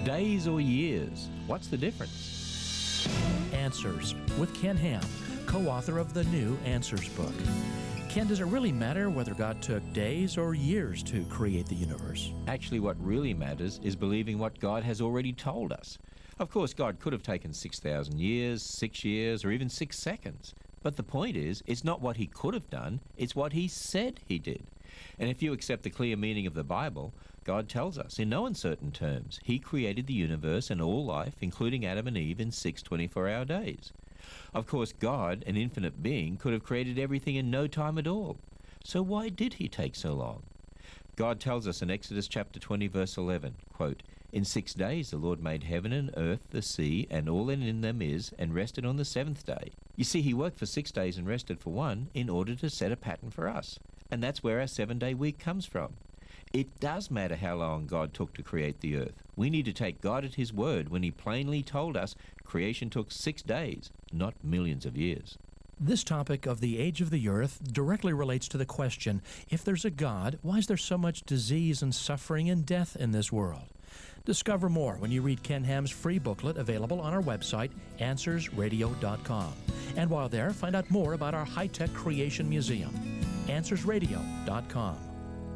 Days or years? What's the difference? Answers with Ken Ham, co-author of the new Answers book. Ken, does it really matter whether God took days or years to create the universe? Actually, what really matters is believing what God has already told us. Of course, God could have taken 6,000 years, 6 years, or even 6 seconds. But the point is, it's not what he could have done, it's what he said he did. And if you accept the clear meaning of the Bible, God tells us, in no uncertain terms, he created the universe and all life, including Adam and Eve, in 6 24-hour days. Of course, God, an infinite being, could have created everything in no time at all. So why did he take so long? God tells us in Exodus chapter 20, verse 11, quote, "In 6 days the Lord made heaven and earth, the sea, and all that in them is, and rested on the 7th day." You see, he worked for 6 days and rested for 1 in order to set a pattern for us. And that's where our 7-day week comes from. It does matter how long God took to create the earth. We need to take God at his word when he plainly told us creation took 6 days, not millions of years. This topic of the age of the earth directly relates to the question, if there's a God, why is there so much disease and suffering and death in this world? Discover more when you read Ken Ham's free booklet available on our website, AnswersRadio.com. And while there, find out more about our high-tech creation museum, AnswersRadio.com.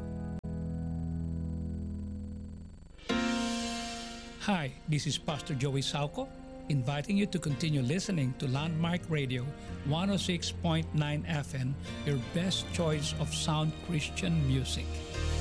Hi, this is Pastor Joey Sauco, inviting you to continue listening to Landmark Radio 106.9 FM, your best choice of sound Christian music.